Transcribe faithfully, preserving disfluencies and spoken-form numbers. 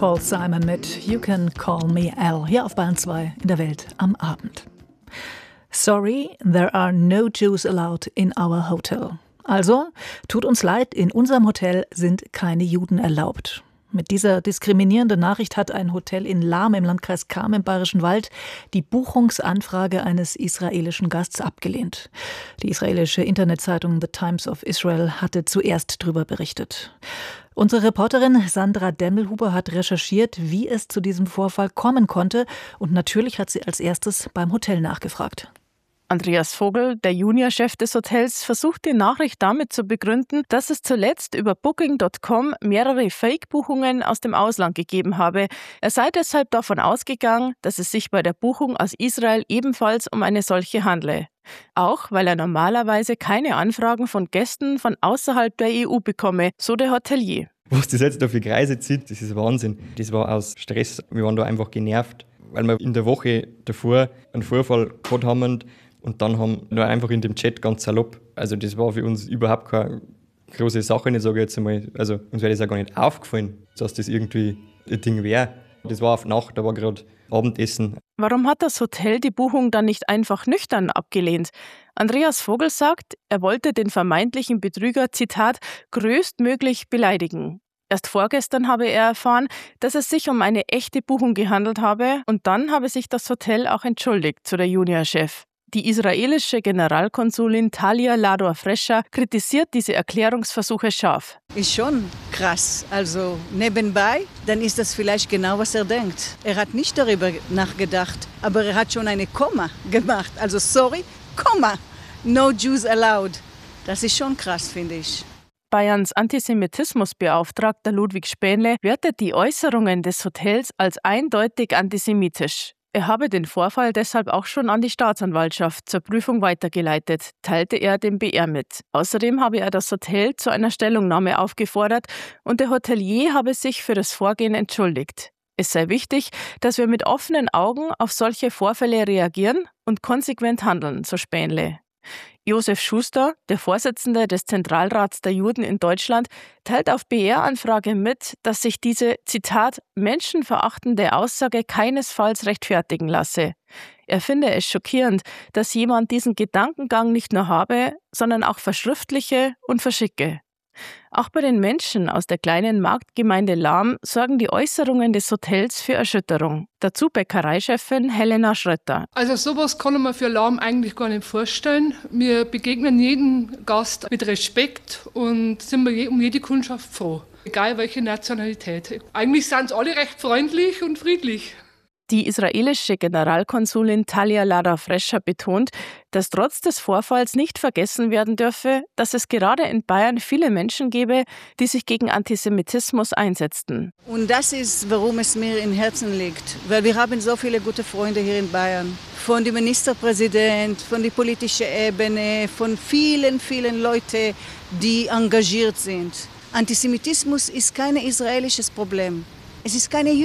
Paul Simon mit You Can Call Me Al, hier auf Bayern zwei in der Welt am Abend. Sorry, there are no Jews allowed in our hotel. Also, tut uns leid, in unserem Hotel sind keine Juden erlaubt. Mit dieser diskriminierenden Nachricht hat ein Hotel in Lahm im Landkreis Cham im Bayerischen Wald die Buchungsanfrage eines israelischen Gasts abgelehnt. Die israelische Internetzeitung The Times of Israel hatte zuerst darüber berichtet. Unsere Reporterin Sandra Demmelhuber hat recherchiert, wie es zu diesem Vorfall kommen konnte, und natürlich hat sie als erstes beim Hotel nachgefragt. Andreas Vogel, der Juniorchef des Hotels, versucht die Nachricht damit zu begründen, dass es zuletzt über Booking Punkt com mehrere Fake-Buchungen aus dem Ausland gegeben habe. Er sei deshalb davon ausgegangen, dass es sich bei der Buchung aus Israel ebenfalls um eine solche handle. Auch weil er normalerweise keine Anfragen von Gästen von außerhalb der E U bekomme, so der Hotelier. Was das jetzt da für Kreise zieht, das ist Wahnsinn. Das war aus Stress. Wir waren da einfach genervt, weil wir in der Woche davor einen Vorfall gehabt haben. Und dann haben wir einfach in dem Chat ganz salopp, also das war für uns überhaupt keine große Sache, ich sage jetzt einmal, also uns wäre das auch gar nicht aufgefallen, dass das irgendwie ein Ding wäre. Das war auf Nacht, da war gerade Abendessen. Warum hat das Hotel die Buchung dann nicht einfach nüchtern abgelehnt? Andreas Vogel sagt, er wollte den vermeintlichen Betrüger, Zitat, größtmöglich beleidigen. Erst vorgestern habe er erfahren, dass es sich um eine echte Buchung gehandelt habe, und dann habe sich das Hotel auch entschuldigt, so der Juniorchef. Die israelische Generalkonsulin Talia Lador-Frescher kritisiert diese Erklärungsversuche scharf. Ist schon krass. Also nebenbei, dann ist das vielleicht genau, was er denkt. Er hat nicht darüber nachgedacht, aber er hat schon eine Komma gemacht. Also sorry, Komma, no Jews allowed. Das ist schon krass, finde ich. Bayerns Antisemitismusbeauftragter Ludwig Spähnle wertet die Äußerungen des Hotels als eindeutig antisemitisch. Er habe den Vorfall deshalb auch schon an die Staatsanwaltschaft zur Prüfung weitergeleitet, teilte er dem B R mit. Außerdem habe er das Hotel zu einer Stellungnahme aufgefordert und der Hotelier habe sich für das Vorgehen entschuldigt. Es sei wichtig, dass wir mit offenen Augen auf solche Vorfälle reagieren und konsequent handeln, so Spähnle. Josef Schuster, der Vorsitzende des Zentralrats der Juden in Deutschland, teilt auf B R-Anfrage mit, dass sich diese, Zitat, menschenverachtende Aussage keinesfalls rechtfertigen lasse. Er finde es schockierend, dass jemand diesen Gedankengang nicht nur habe, sondern auch verschriftliche und verschicke. Auch bei den Menschen aus der kleinen Marktgemeinde Lahm sorgen die Äußerungen des Hotels für Erschütterung. Dazu Bäckereichefin Helena Schrötter. Also sowas kann man für Lahm eigentlich gar nicht vorstellen. Wir begegnen jedem Gast mit Respekt und sind um jede Kundschaft froh. Egal welche Nationalität. Eigentlich sind sie alle recht freundlich und friedlich. Die israelische Generalkonsulin Talia Lador-Frescher betont, dass trotz des Vorfalls nicht vergessen werden dürfe, dass es gerade in Bayern viele Menschen gebe, die sich gegen Antisemitismus einsetzten. Und das ist, warum es mir im Herzen liegt. Weil wir haben so viele gute Freunde hier in Bayern. Von dem Ministerpräsident, von der politischen Ebene, von vielen, vielen Leuten, die engagiert sind. Antisemitismus ist kein israelisches Problem. Es ist keine